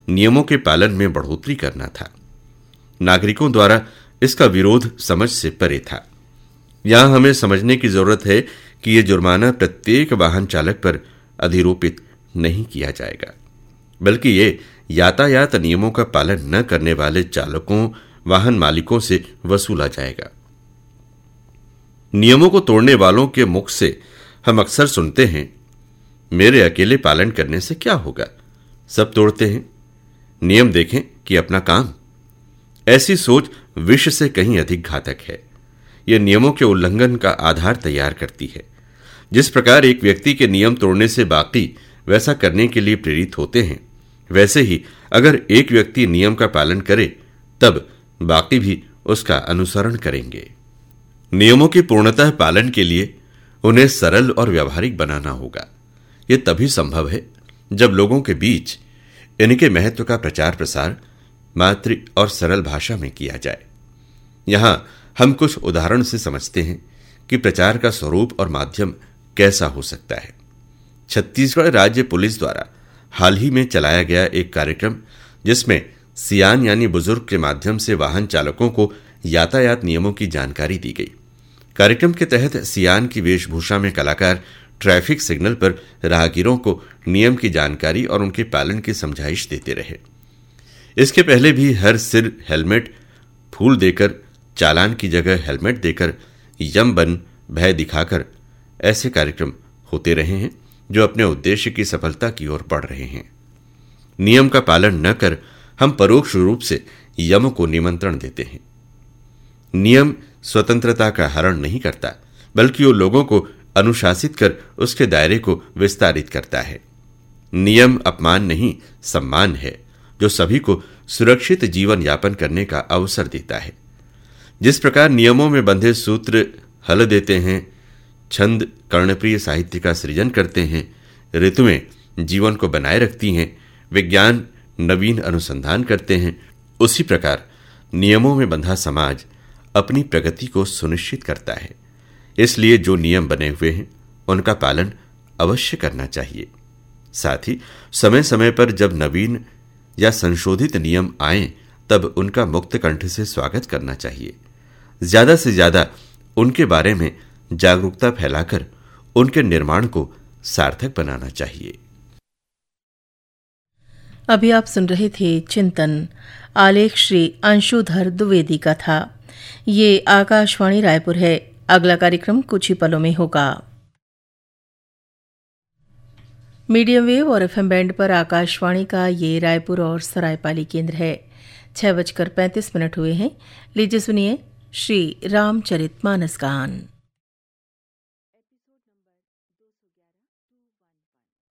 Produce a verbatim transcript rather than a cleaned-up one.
नियमों के पालन में बढ़ोतरी करना था। नागरिकों द्वारा इसका विरोध समझ से परे था। यहां हमें समझने की जरूरत है कि यह जुर्माना प्रत्येक वाहन चालक पर अधिरोपित नहीं किया जाएगा, बल्कि ये यातायात नियमों का पालन न करने वाले चालकों, वाहन मालिकों से वसूला जाएगा। नियमों को तोड़ने वालों के मुख से हम अक्सर सुनते हैं, मेरे अकेले पालन करने से क्या होगा, सब तोड़ते हैं, नियम देखें कि अपना काम। ऐसी सोच विष से कहीं अधिक घातक है। यह नियमों के उल्लंघन का आधार तैयार करती है। जिस प्रकार एक व्यक्ति के नियम तोड़ने से बाकी वैसा करने के लिए प्रेरित होते हैं, वैसे ही अगर एक व्यक्ति नियम का पालन करे तब बाकी भी उसका अनुसरण करेंगे। नियमों की पूर्णतः पालन के लिए उन्हें सरल और व्यावहारिक बनाना होगा। यह तभी संभव है जब लोगों के बीच इनके महत्व का प्रचार प्रसार मातृ और सरल भाषा में किया जाए। यहां हम कुछ उदाहरण से समझते हैं कि प्रचार का स्वरूप और माध्यम कैसा हो सकता है। छत्तीसगढ़ राज्य पुलिस द्वारा हाल ही में चलाया गया एक कार्यक्रम, जिसमें सियान यानी बुजुर्ग के माध्यम से वाहन चालकों को यातायात नियमों की जानकारी दी गई। कार्यक्रम के तहत सियान की वेशभूषा में कलाकार ट्रैफिक सिग्नल पर राहगीरों को नियम की जानकारी और उनके पालन की समझाइश देते रहे। इसके पहले भी हर सिर हेलमेट, फूल देकर, चालान की जगह हेलमेट देकर, यम बन भय दिखाकर ऐसे कार्यक्रम होते रहे हैं जो अपने उद्देश्य की सफलता की ओर बढ़ रहे हैं। नियम का पालन न कर हम परोक्ष रूप से यम को निमंत्रण देते हैं। नियम स्वतंत्रता का हरण नहीं करता, बल्कि वो लोगों को अनुशासित कर उसके दायरे को विस्तारित करता है। नियम अपमान नहीं, सम्मान है, जो सभी को सुरक्षित जीवन यापन करने का अवसर देता है। जिस प्रकार नियमों में बंधे सूत्र हल देते हैं, छंद कर्णप्रिय साहित्य का सृजन करते हैं, ऋतुएं जीवन को बनाए रखती हैं, विज्ञान नवीन अनुसंधान करते हैं, उसी प्रकार नियमों में बंधा समाज अपनी प्रगति को सुनिश्चित करता है। इसलिए जो नियम बने हुए हैं उनका पालन अवश्य करना चाहिए। साथ ही समय समय पर जब नवीन या संशोधित नियम आए तब उनका मुक्त कंठ से स्वागत करना चाहिए। ज्यादा से ज्यादा उनके बारे में जागरूकता फैलाकर उनके निर्माण को सार्थक बनाना चाहिए। अभी आप सुन रहे थे चिंतन, आलेख श्री अंशुधर द्विवेदी का था। ये आकाशवाणी रायपुर है। अगला कार्यक्रम कुछ ही पलों में होगा। मीडियम वेव और एफएम बैंड पर आकाशवाणी का ये रायपुर और सरायपाली केंद्र है। छह बजकर पैंतीस मिनट हुए हैं। लीजिए सुनिए श्री रामचरितमानस गान।